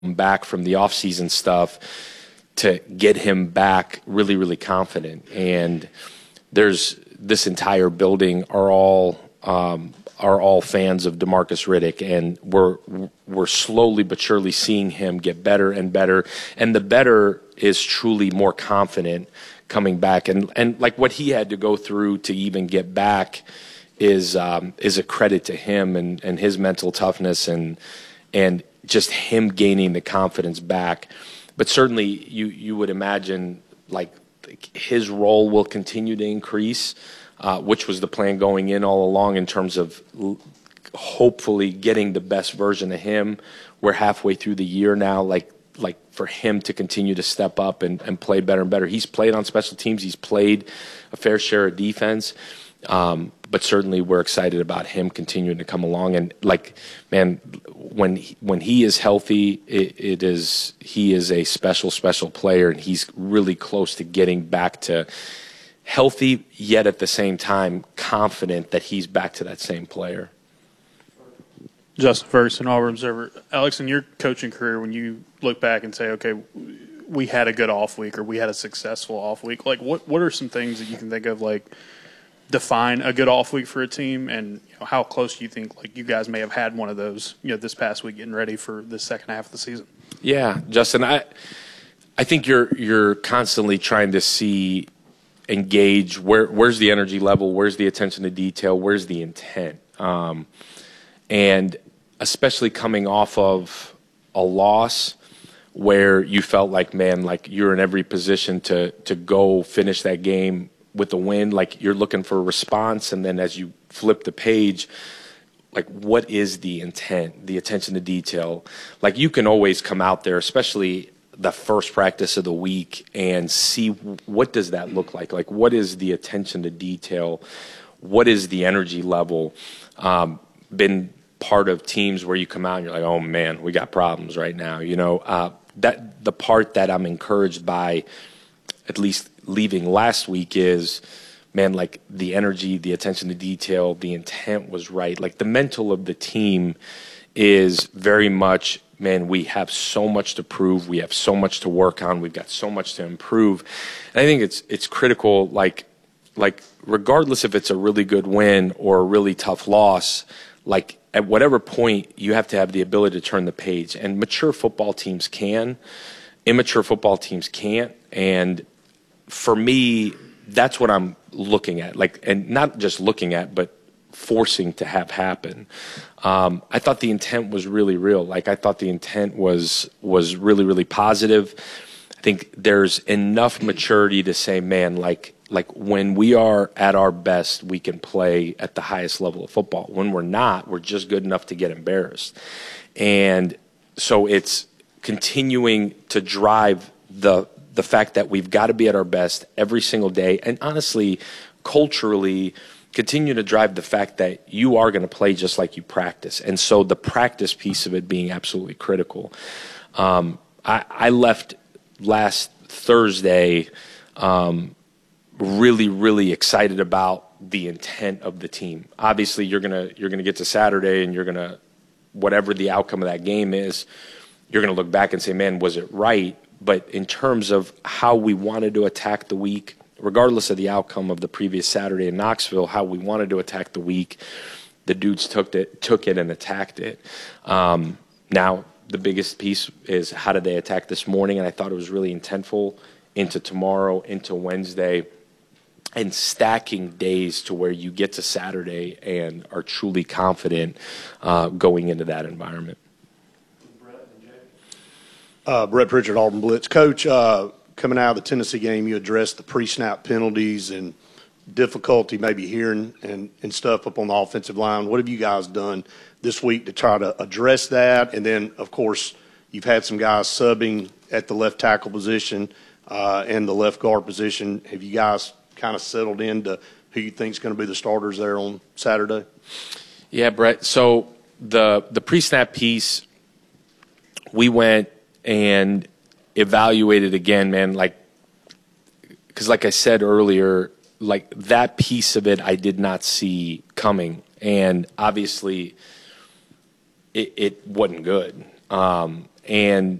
back from the offseason stuff to get him back really, really confident. And there's this entire building are all fans of DeMarcus Riddick, and we're slowly but surely seeing him get better and better. And the better is truly more confident coming back. And like what he had to go through to even get back is a credit to him and his mental toughness and just him gaining the confidence back. But certainly you would imagine like his role will continue to increase, which was the plan going in all along in terms of hopefully getting the best version of him. We're halfway through the year now, like for him to continue to step up and play better and better. He's played on special teams. He's played a fair share of defense. But certainly we're excited about him continuing to come along. And like, man, when he is healthy, he is a special player, and he's really close to getting back to healthy, yet at the same time confident that he's back to that same player. Justin Ferguson, Auburn Observer. Alex, in your coaching career, when you look back and say, okay, we had a good off week or we had a successful off week, like what are some things that you can think of, like, define a good off week for a team, and how close do you think like you guys may have had one of those this past week getting ready for the second half of the season? Yeah, Justin, I think you're constantly trying to engage where's the energy level, where's the attention to detail, where's the intent, and especially coming off of a loss where you felt like, man, like you're in every position to go finish that game with a win, like you're looking for a response, and then as you flip the page, like what is the intent, the attention to detail? Like you can always come out there, especially the first practice of the week, and see what does that look like? Like what is the attention to detail? What is the energy level? Been part of teams where you come out and you're like, oh man, we got problems right now. That the part that I'm encouraged by, at least leaving last week, is, man, like the energy, the attention to detail, the intent was right. Like the mental of the team is very much, man, we have so much to prove. We have so much to work on. We've got so much to improve. And I think it's critical, like regardless if it's a really good win or a really tough loss, like at whatever point you have to have the ability to turn the page. And mature football teams can. Immature football teams can't. And for me, that's what I'm looking at, and not just looking at, but forcing to have happen. I thought the intent was really real. Like I thought the intent was really, really positive. I think there's enough maturity to say, man, like when we are at our best, we can play at the highest level of football. When we're not, we're just good enough to get embarrassed. And so it's continuing to drive the fact that we've got to be at our best every single day, and honestly, culturally, continue to drive the fact that you are going to play just like you practice. And so the practice piece of it being absolutely critical. I left last Thursday really, really excited about the intent of the team. Obviously, you're gonna get to Saturday, and you're gonna, whatever the outcome of that game is, you're gonna look back and say, man, was it right? But in terms of how we wanted to attack the week, regardless of the outcome of the previous Saturday in Knoxville, how we wanted to attack the week, the dudes took it and attacked it. Now, the biggest piece is how did they attack this morning? And I thought it was really intentful into tomorrow, into Wednesday, and stacking days to where you get to Saturday and are truly confident going into that environment. Brett Pritchard, Auburn Blitz. Coach, coming out of the Tennessee game, you addressed the pre-snap penalties and difficulty maybe hearing and stuff up on the offensive line. What have you guys done this week to try to address that? And then, of course, you've had some guys subbing at the left tackle position and the left guard position. Have you guys kind of settled into who you think is going to be the starters there on Saturday? Yeah, Brett. So the pre-snap piece, we went and evaluated again, man, because like I said earlier, like that piece of it I did not see coming, and obviously it wasn't good. And